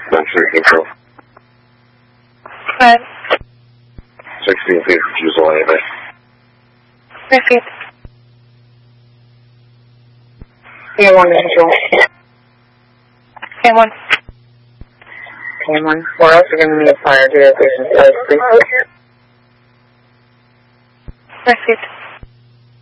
April. What? 16 feet refusal anyway. Repeat. K1 control. K1. K1. We're also going to need a fire. Do a vision. Please. Repeat.